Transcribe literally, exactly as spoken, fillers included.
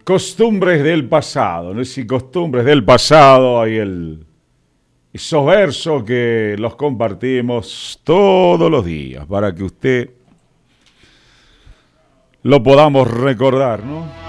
Costumbres del pasado, ¿no? Sí, costumbres del pasado, hay el, esos versos que los compartimos todos los días para que usted lo podamos recordar, ¿no?